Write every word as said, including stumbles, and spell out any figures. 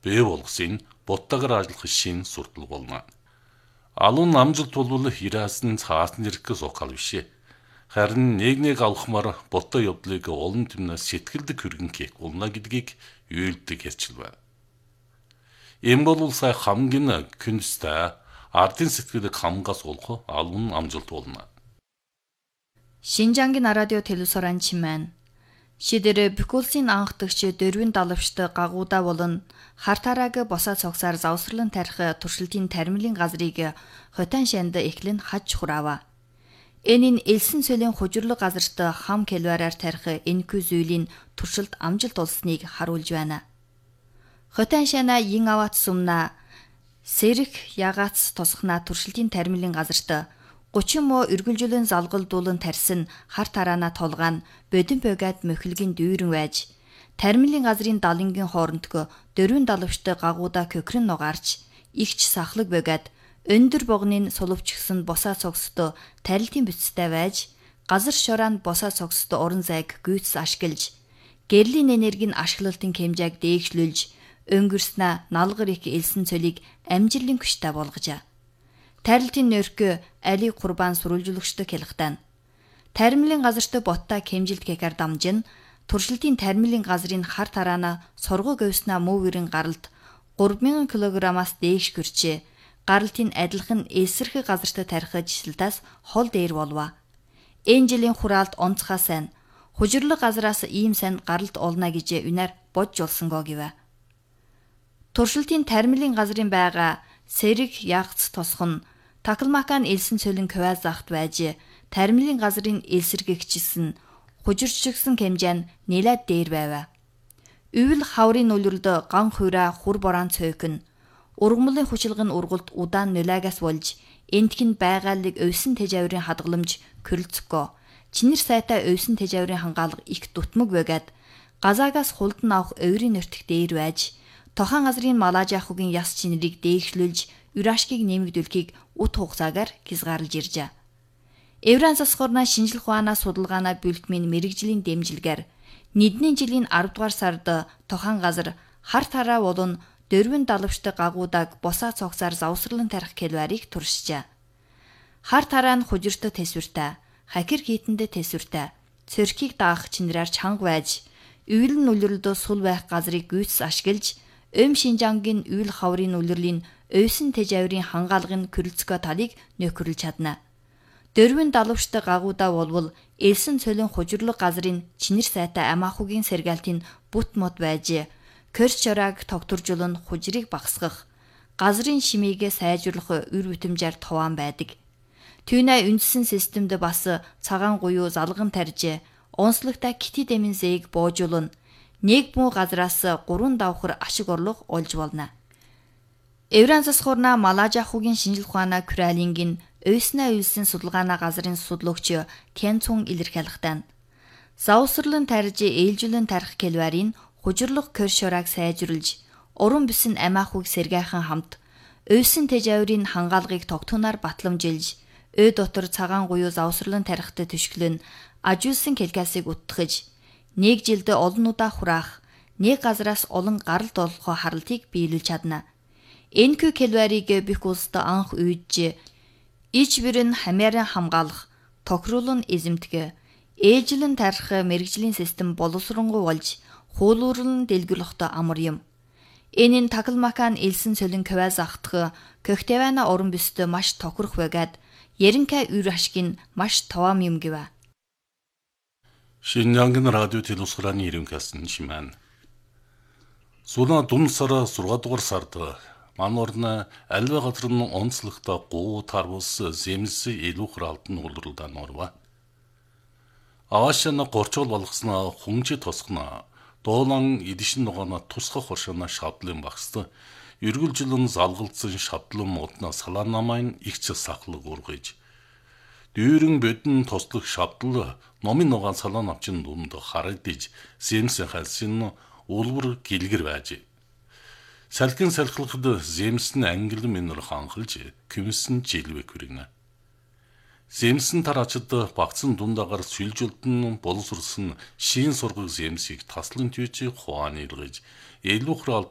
бий болгосын боттагар ажлах шин суртал болно. Алуун амжилт болвол хираасан цаасан зэрэг сокал бишээ. Харин нэг нэг авахмаар ботто явдлыг олон түмнээс сэтгэлд хүргэн хийх болно гэдгийг үйлдэх ярьчил байна. Энэ бол сая хамгийн күнстэй ардын сэтгэлийг хамгаас олох алуун амжилт болно. Шинжангийн радио телевизоран чимэн шидэрэ бükүүлсийн анхдагч дөрвийн далавчт гагуудаа болон хартарааг босаа цогсаар завсарлан тарих туршилтын тармилын газрыг хотан шанд эхлэн хаж хураава. Энэ нь элсэн цөлийн хужирлог газарт хам кэлвараар тарих энэхүү зүйлийн туршилт амжилт олсныг харуулж байна. Хотан шана ин аваат сумна сэрэх ягаац тосхна туршилтын тармилын газарт гучин мо эргэлжүүлэн залгалдуулан тарьсан хар тараана толгаан бодин богад мөхлгийн дүүрэн байж тармилын газрын далангийн хоорондоо дөрвөн далавчт гагуудаа көхрөн нугаарч игч сахлаг богад өндөр богнын сулвчгсан босаа цогсдоо тарилтын бүтцтэй байж газар шораанд босаа цогсдоо уран зайг гүйц ашиглаж гэрлийн энергийн ашиглалтын хэмжээг дээгшлүүлж өнгөрснө налгар их элсэн цөлийг амжилтын күштэй болгожээ. Тарилтын нөркө али курбан сурвалжуулагчдыг хэлэхтэн. Тармилын газарт ботта хэмжилт гекар дамжин туршилтын тармилын газрын хар тараана сургуу говьснаа мөвөрийн гаралт гурван мянган килограммаас дээш гэрчээ. Гаралтын адилхан эсрэх газарт тарих жишэлтээс хол дээр болов. Энэ жилийн хураалт онцгой сайн хужирлог газраас ийм сайн гаралт олно гэж үнээр бодж олсонгоо гэв. Туршилтын тармилын газрын байгаа сэрэг ягц тосхон такалмакан элсэн цөлөн кваз захт байж тармилын газрын элсэргэгчсэн хужирчгсэн хэмжээ нь нэлээд дээр байв. Үйл хаврын нүлрэлд ган хуйра хур борaan цойкн ургамлын хүчилгэн ургалт удаан нулаагаас болж энтхэн байгаалыг өвсөн тэжаврын хадгаламж körөлцөхгүй чинэр сайтай өвсөн тэжаврын хангаалга их дутмаг байгаад газаагаас хулдан авах ойрын нөртөх дээр байж тохан газрын малажаахугийн яс чинэрийг дээгшлүүлж юрашкийг нэмэгдүүлэхийг ут хугацаагаар хязгаарлаж иржээ. Евран засхорна шинжлэх ухаанаа судалгаанаа бүлтмийн мэрэгжлийн дэмжлэгээр нэгдүгээр жилийн арав дугаар сард тохан газар хар тараа болон дөрвөн далавчт гагуудаг босаа цогсоор завсарлан тарих кэлварыг туршижээ. Хар тараа нь хужирт тэсвэртэй, хакер хийтэндээ тэсвэртэй, цөрхийг даах чинрээр чанга байж, үйл нүлрэлд сул байх газрыг гүйц ашиглаж, Өм Шинжангийн үйл хаврын үлрэлийн өвсөн тэжаврын хангаалгын körөлцгөө талыг нөхөрлж чадна. Дөрвөн далавчт гагуудаа болвол элсэн цөлөн хужирлог газрын чинэр сайтай амаахугийн сэргээлтийн бут мод байж, корч чорааг тогтворжуулан хужирыг багасгах, газрын шимийгээ сайжруулах үр бүтэмжээр товаан байдаг. Түүнээ үндсэн системд бас цагаан гуйуу залган тарьж, онцлогтой кити дэмэн зээг боожуулна. Нэг муу газраас гурван давхар ашиг орлого олж болно. Евран засхорна малажаахугийн шинжлэх ухаанаа Кралингийн өвснө үйлсэн судалгаана газрын судлуугч Тянцун илэрхийлэхтэн. Завсарлан тарьж ээлжүүлэн тарих кэлварийн хужирлог коршорааг сайжруулж, уран бүсэн амаахуйг сэргээхэн хамт өвсөн тэжаврын хангаалгыг тогтунаар батламжилж, өө дотор цагаан гуйуу завсарлан тарихт төшгөлөн ажуулсан кэлкасыг уттгаж, нэг жилд олон удаа хураах, нэг газраас олон гаралт олохоо харалтыг биелүүлж чадна. Энэхүү кэлварийг бих улсад анх үйдж, ич бүрэн хамааран хамгаалах, тохируулан эзэмтгэ, ээлжлэн тарих мэрэгжлийн систем боловсронгуй болж, хуулуурлан дэлгүрлэхтэй амар юм. Энэ нь такалмакан элсэн цөлөн кваз ахтах, Көхтэвана орон бүст маш тохирох байгаад, яринка үр ашиг нь маш товаам юм гэв. Шинжангийн радио телевизорын ирэмхсэн шимэн. Суна дун сара сурга дугаар сард манорна альва газрын онцлогтой гуу тарвус зэмс илүү хуралдан улралдан орва. Авашна горчол болгосноо хүмжи тосгоно. Доолон эдишин ногоно тусгах хоршоно шавдлын багсд эргэлжилэн залгалцсан шавдлын модна салаанамайн ихч сахлаг ургаж. Дүүрэн бодон тослох шавдал номын ногоон салаан авчин дунд харагдаж зэмсэн халсын улвар гэлгэр байж. Салхин салхилахад зэмсэн ангил минер ханхалж küмсэн жилвэ хүргэнэ. Зэмсэн тараачд багцсан дундагаар сүлжилтэн боловсрсон шин сургаг зэмсийг таслан түйч хуан илгэж илүү хурал